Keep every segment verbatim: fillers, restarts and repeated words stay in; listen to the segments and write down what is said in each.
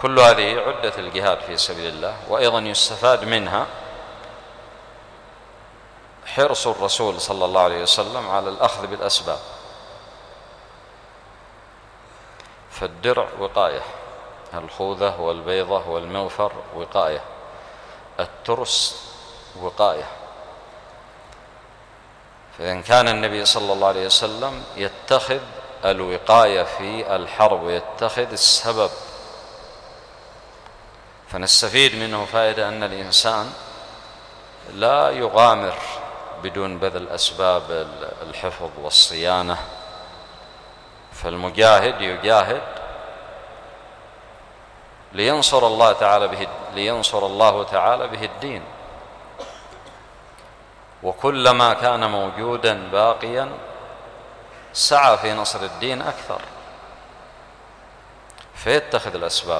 كل هذه عدة الجهاد في سبيل الله. وأيضا يستفاد منها حرص الرسول صلى الله عليه وسلم على الأخذ بالأسباب. فالدرع وقاية، الخوذة والبيضة والمغفر وقاية، الترس وقاية. فإن كان النبي صلى الله عليه وسلم يتخذ الوقاية في الحرب ويتخذ السبب، فنستفيد منه فائدة أن الإنسان لا يغامر بدون بذل أسباب الحفظ والصيانة. فالمجاهد يجاهد لينصر الله تعالى به لينصر الله تعالى به الدين، وكلما كان موجودا باقيا سعى في نصر الدين أكثر، فيتخذ الأسباب،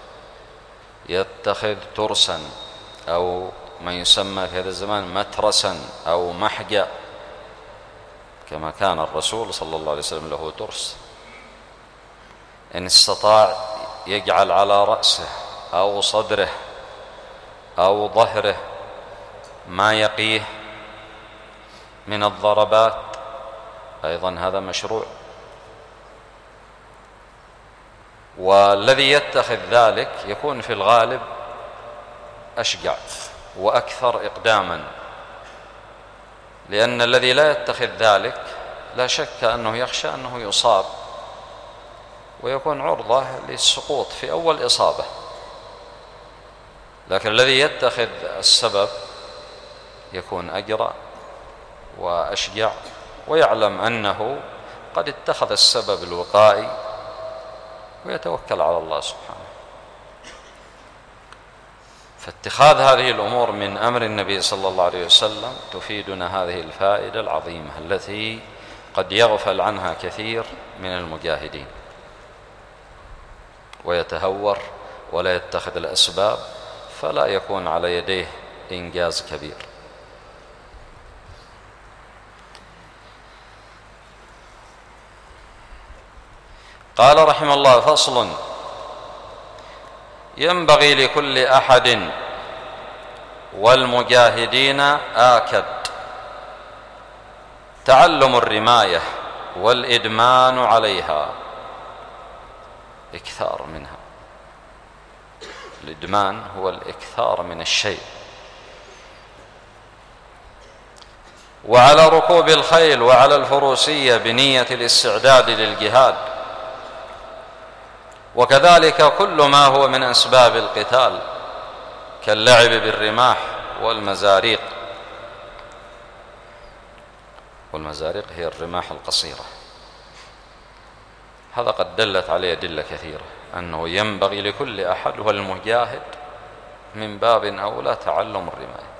يتخذ ترسا أو ما يسمى في هذا الزمان مترسا أو محجا، كما كان الرسول صلى الله عليه وسلم له ترس. إن استطاع يجعل على رأسه أو صدره أو ظهره ما يقيه من الضربات، أيضا هذا مشروع. والذي يتخذ ذلك يكون في الغالب أشجع وأكثر إقداما، لأن الذي لا يتخذ ذلك لا شك أنه يخشى أنه يصاب ويكون عرضة للسقوط في أول إصابة. لكن الذي يتخذ السبب يكون أجرأ وأشجع، ويعلم أنه قد اتخذ السبب الوقائي ويتوكل على الله سبحانه. فاتخاذ هذه الأمور من أمر النبي صلى الله عليه وسلم تفيدنا هذه الفائدة العظيمة التي قد يغفل عنها كثير من المجاهدين ويتهور ولا يتخذ الأسباب، فلا يكون على يديه إنجاز كبير. قال رحمه الله: فصل: ينبغي لكل أحد والمجاهدين آكد تعلم الرماية والإدمان عليها، إكثار منها. الإدمان هو الإكثار من الشيء. وعلى ركوب الخيل وعلى الفروسية بنية الاستعداد للجهاد، وكذلك كل ما هو من أسباب القتال كاللعب بالرماح والمزاريق. والمزاريق هي الرماح القصيرة. هذا قد دلت عليه أدلة كثيرة أنه ينبغي لكل أحد والمجاهد من باب أولى تعلم الرماية.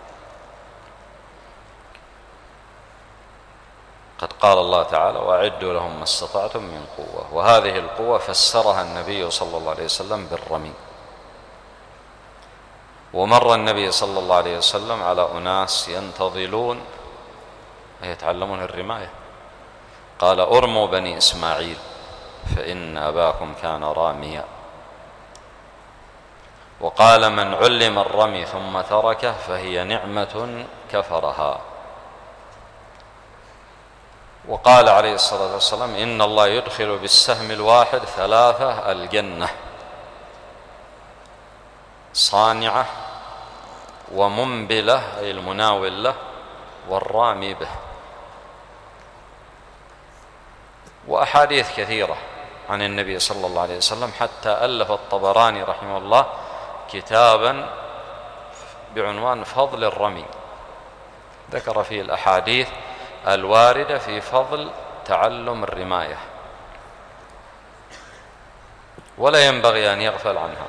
قد قال الله تعالى: وأعدوا لهم ما استطعتم من قوة. وهذه القوة فسرها النبي صلى الله عليه وسلم بالرمي. ومر النبي صلى الله عليه وسلم على أناس ينتظلون يتعلمون الرماية، قال: أرموا بني إسماعيل فإن أباكم كان راميا. وقال: من علم الرمي ثم تركه فهي نعمة كفرها. وقال عليه الصلاة والسلام: إن الله يدخل بالسهم الواحد ثلاثة الجنة: صانعة ومنبلة أي المناول له والرامي به. وأحاديث كثيرة عن النبي صلى الله عليه وسلم، حتى ألف الطبراني رحمه الله كتابا بعنوان فضل الرمي، ذكر فيه الأحاديث الواردة في فضل تعلم الرماية، ولا ينبغي أن يغفل عنها.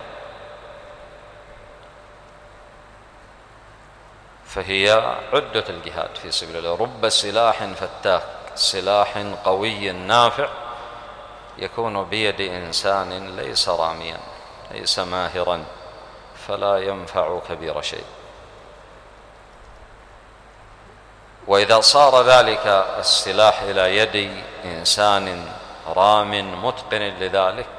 فهي عدة الجهاد في سبيل الله. رب سلاح فتاك، سلاح قوي نافع يكون بيد إنسان ليس راميا ليس ماهرا، فلا ينفع كبير شيء. وإذا صار ذلك السلاح إلى يد إنسان رام متقن لذلك